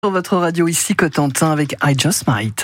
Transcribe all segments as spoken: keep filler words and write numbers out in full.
Sur votre radio ici Cotentin avec I Just Might.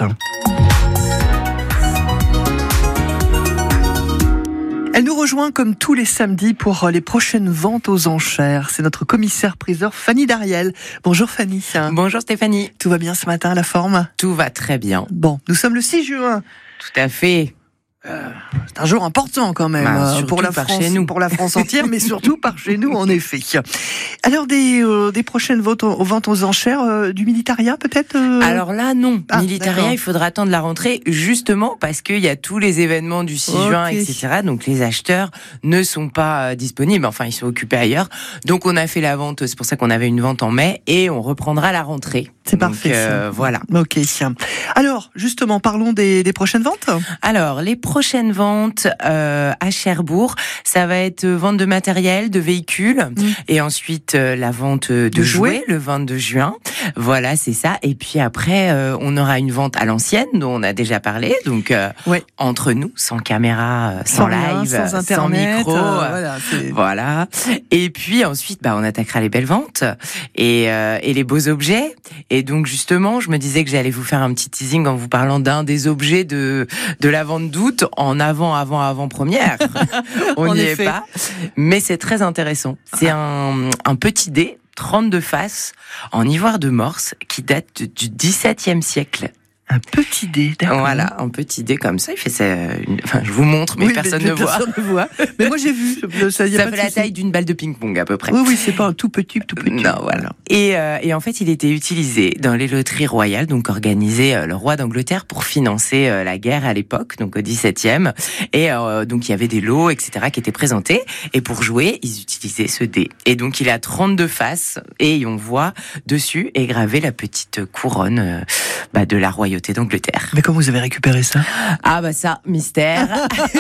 Elle nous rejoint comme tous les samedis pour les prochaines ventes aux enchères. C'est notre commissaire-priseur Fanny Dariel. Bonjour Fanny. Bonjour Stéphanie. Tout va bien ce matin, la forme ? Tout va très bien. Bon, nous sommes le six juin. Tout à fait. Euh, c'est un jour important quand même bah, euh, pour la par France, chez nous. pour la France entière, mais surtout par chez nous en effet. Alors des euh, des prochaines ventes aux, ventes aux enchères euh, du Militaria peut-être. Euh... Alors là non, ah, Militaria d'accord. il faudra attendre la rentrée justement parce qu'il y a tous les événements du six Okay. juin et cetera. Donc les acheteurs ne sont pas euh, disponibles, enfin ils sont occupés ailleurs. Donc on a fait la vente, c'est pour ça qu'on avait une vente en mai et on reprendra la rentrée. C'est Donc, parfait. Euh, voilà. Ok. Alors justement parlons des des prochaines ventes. Alors, les prochaines ventes euh, à Cherbourg, ça va être vente de matériel, de véhicules, mmh. et ensuite euh, la vente de, de jouets, jouets, le vingt-deux juin. Voilà, c'est ça. Et puis après, euh, on aura une vente à l'ancienne, dont on a déjà parlé, donc euh, ouais. entre nous, sans caméra, sans, sans live, rien, sans, internet, sans micro. Euh, voilà, c'est... voilà. Et puis ensuite, bah, on attaquera les belles ventes et, euh, et les beaux objets. Et donc justement, je me disais que j'allais vous faire un petit teasing en vous parlant d'un des objets de de la vente d'août en avant, avant, avant première. On n'y est pas, mais c'est très intéressant. C'est un un petit dé trente-deux faces en ivoire de Morse qui date du dix-septième siècle. Un petit dé, d'accord. Voilà, un petit dé comme ça. Il fait ça. Une... Enfin, je vous montre, mais oui, personne mais ne voit. Personne ne voit. Mais moi, j'ai vu. Ça, y a ça pas fait de la souci. taille d'une balle de ping-pong à peu près. Oui, oui, c'est pas un tout petit, tout petit. Non, voilà. Et, euh, et en fait, il était utilisé dans les loteries royales, donc organisées euh, le roi d'Angleterre pour financer euh, la guerre à l'époque, donc au dix-septième. Et euh, donc il y avait des lots, et cetera, qui étaient présentés. Et pour jouer, ils utilisaient ce dé. Et donc il a trente-deux faces et on voit dessus est gravée la petite couronne euh, bah, de la royauté d'Angleterre. Mais comment vous avez récupéré ça ? Ah bah ça, mystère.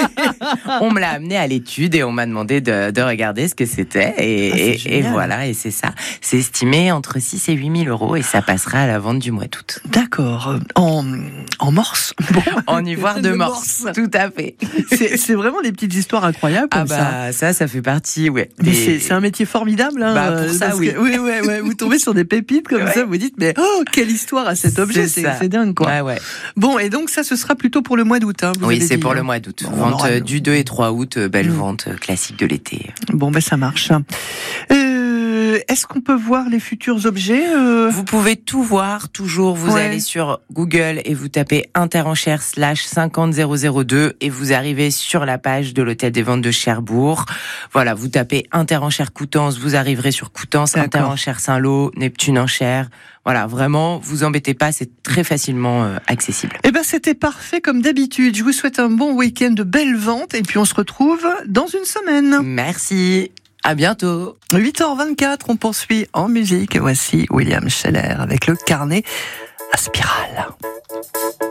On me l'a amené à l'étude et on m'a demandé de, de regarder ce que c'était. Et, ah, et, et voilà, et c'est ça. C'est estimé entre six et huit mille euros et ça passera à la vente du mois d'août. D'accord. En, en morse bon. En ivoire de, de morse. morse. Tout à fait. C'est, c'est vraiment des petites histoires incroyables comme ah bah, ça. Ça, ça fait partie, ouais. Mais et... c'est, c'est un métier formidable. Hein, bah pour ça, oui. Que, oui, ouais, ouais. Vous tombez sur des pépites comme ouais. ça, vous dites, mais oh, quelle histoire à cet objet, c'est, c'est, c'est dingue, quoi. Ouais, ouais. Bon, et donc ça, ce sera plutôt pour le mois d'août. Hein, oui, c'est dit, pour hein. le mois d'août. Bon, vente aura... du deux et trois août, belle mmh. vente classique de l'été. Bon, ben ça marche. Euh, est-ce qu'on peut voir les futurs objets euh... Vous pouvez tout voir, toujours. Vous ouais. allez sur Google et vous tapez interenchères slash cinquante zéro zéro deux et vous arrivez sur la page de l'hôtel des ventes de Cherbourg. Voilà, vous tapez Interenchères Coutances, vous arriverez sur Coutances, Interenchères Saint-Lô, Neptune Enchères. Voilà, vraiment, vous embêtez pas, c'est très facilement euh, accessible. Eh ben, c'était parfait comme d'habitude. Je vous souhaite un bon week-end de belles ventes et puis on se retrouve dans une semaine. Merci. À bientôt. huit heures vingt-quatre, on poursuit en musique. Voici William Scheller avec le carnet à spirale.